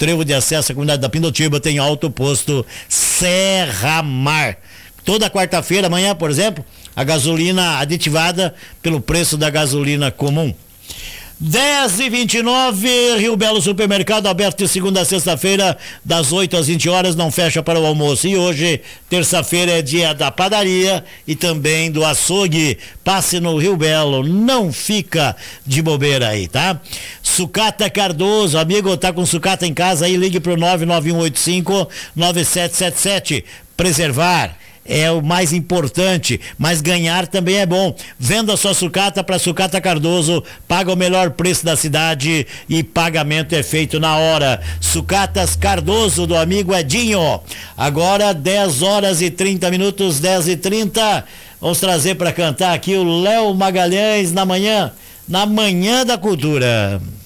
trevo de acesso à comunidade da Pindotiba, tem Alto Posto Serra Mar. Toda quarta-feira, amanhã, por exemplo, a gasolina aditivada pelo preço da gasolina comum. 10h29, Rio Belo Supermercado, aberto de segunda a sexta-feira, das 8 às 20 horas, não fecha para o almoço. E hoje, terça-feira, é dia da padaria e também do açougue. Passe no Rio Belo, não fica de bobeira aí, tá? Sucata Cardoso, amigo, tá com sucata em casa aí, ligue pro 99185-9777. Preservar é o mais importante, mas ganhar também é bom. Venda sua sucata para Sucata Cardoso, paga o melhor preço da cidade e pagamento é feito na hora. Sucatas Cardoso, do amigo Edinho. Agora 10h30, 10h30. Vamos trazer para cantar aqui o Léo Magalhães na manhã da cultura.